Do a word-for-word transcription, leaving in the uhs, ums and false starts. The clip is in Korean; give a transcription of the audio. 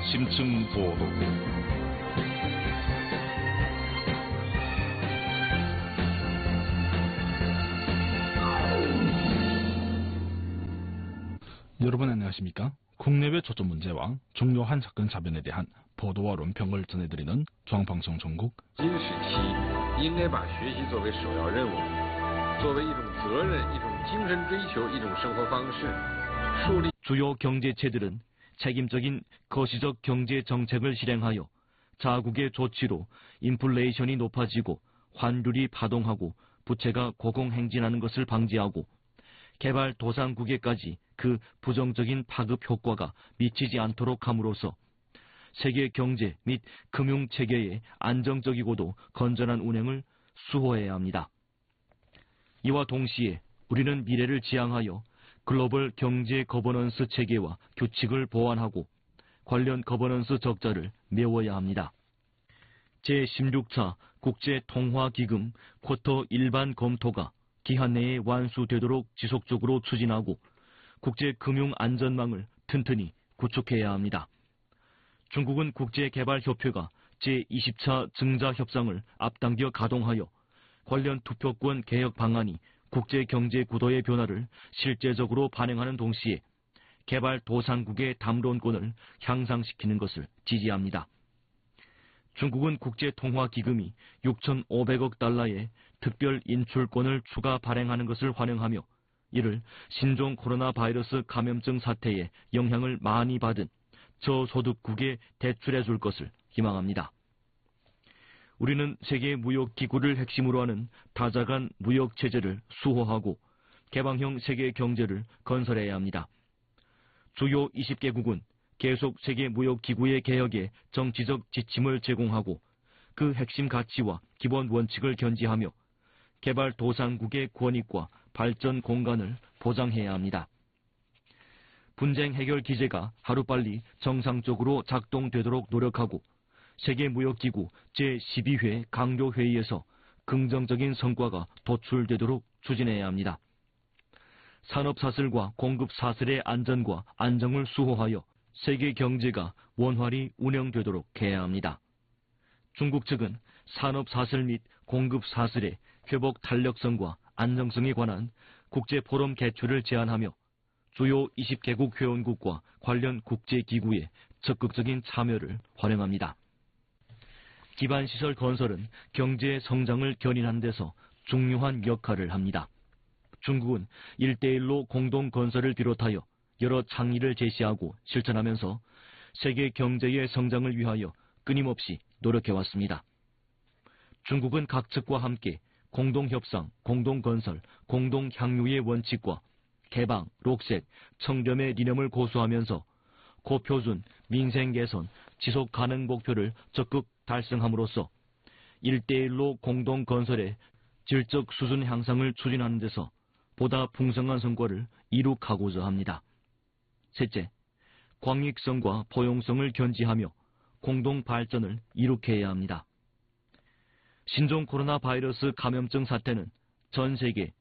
심층 보도. 여러분 안녕하십니까? 국내외 초점 문제와 중요한 사건 사변에 대한 보도와 논평을 전해드리는 중앙방송 전국 新时期应该把学习作为首要任务，作为一种责任、一种精神追求、一种生活方式，树立 주요 경제체들은 책임적인 거시적 경제 정책을 실행하여 자국의 조치로 인플레이션이 높아지고 환율이 파동하고 부채가 고공행진하는 것을 방지하고 개발도상국에까지 그 부정적인 파급 효과가 미치지 않도록 함으로써 세계 경제 및 금융체계의 안정적이고도 건전한 운행을 수호해야 합니다. 이와 동시에 우리는 미래를 지향하여 글로벌 경제 거버넌스 체계와 규칙을 보완하고 관련 거버넌스 적자를 메워야 합니다. 제십육 차 국제통화기금 쿼터 일반 검토가 기한 내에 완수되도록 지속적으로 추진하고 국제금융안전망을 튼튼히 구축해야 합니다. 중국은 국제개발협회가 제이십 차 증자협상을 앞당겨 가동하여 관련 투표권 개혁 방안이 국제경제 구도의 변화를 실제적으로 반영하는 동시에 개발도상국의 담론권을 향상시키는 것을 지지합니다. 중국은 국제통화기금이 육천오백억 달러의 특별 인출권을 추가 발행하는 것을 환영하며 이를 신종 코로나 바이러스 감염증 사태에 영향을 많이 받은 저소득국에 대출해 줄 것을 희망합니다. 우리는 세계무역기구를 핵심으로 하는 다자간 무역체제를 수호하고 개방형 세계 경제를 건설해야 합니다. 주요 이십 개국은 계속 세계무역기구의 개혁에 정치적 지침을 제공하고 그 핵심 가치와 기본 원칙을 견지하며 개발도상국의 권익과 발전 공간을 보장해야 합니다. 분쟁 해결 기제가 하루빨리 정상적으로 작동되도록 노력하고 세계무역기구 제십이 회 강조회의에서 긍정적인 성과가 도출되도록 추진해야 합니다. 산업사슬과 공급사슬의 안전과 안정을 수호하여 세계 경제가 원활히 운영되도록 해야 합니다. 중국 측은 산업사슬 및 공급사슬의 회복 탄력성과 안정성에 관한 국제포럼 개최를 제안하며 주요 이십 개국 회원국과 관련 국제기구의 적극적인 참여를 환영합니다. 기반시설 건설은 경제 성장을 견인하는 데서 중요한 역할을 합니다. 중국은 일대일로 공동건설을 비롯하여 여러倡의를 제시하고 실천하면서 세계 경제의 성장을 위하여 끊임없이 노력해왔습니다. 중국은 각 측과 함께 공동협상, 공동건설, 공동향유의 원칙과 개방, 록색, 청렴의理念을 고수하면서 고표준, 민생개선, 지속가능 목표를 적극 달성함으로써 일대일로 공동건설의 질적 수준 향상을 추진하는 데서 보다 풍성한 성과를 이룩하고자 합니다. 셋째, 광익성과 포용성을 견지하며 공동발전을 이룩해야 합니다. 신종 코로나 바이러스 감염증 사태는 전 세계